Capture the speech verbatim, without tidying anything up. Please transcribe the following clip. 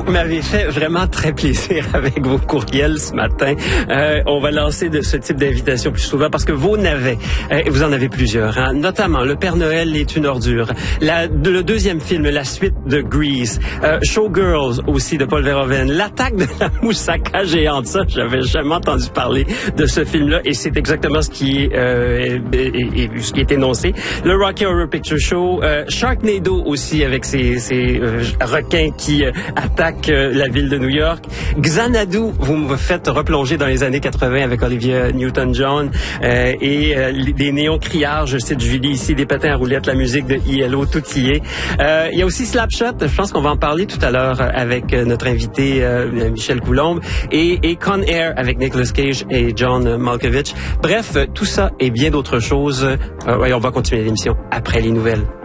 Vous m'avez fait vraiment très plaisir avec vos courriels ce matin. Euh, on va lancer de ce type d'invitation plus souvent parce que vos navets, euh, vous en avez plusieurs, hein, notamment Le Père Noël est une ordure, la, de, le deuxième film, la suite de Grease, euh, Showgirls aussi de Paul Verhoeven, l'attaque de la moussaka géante, ça j'avais jamais entendu parler de ce film-là et c'est exactement ce qui est, euh, est, est, ce qui est énoncé. Le Rocky Horror Picture Show, euh, Sharknado aussi avec ses, ses euh, requins qui euh, attaquent euh, la ville de New York. Xanadu, vous me faites replonger dans les années quatre-vingts avec Olivia Newton-John euh, et euh, des néons criards, je cite Julie ici, des patins à roulettes, la musique de I L O, tout y est. Euh, il y a aussi Slapshot, je pense qu'on va en parler tout à l'heure avec euh, notre invité euh, Michel Coulombe et, et Con Air avec Nicolas Cage et John Malkovich. Bref, tout ça et bien d'autres choses. Euh, ouais, on va continuer l'émission après les nouvelles.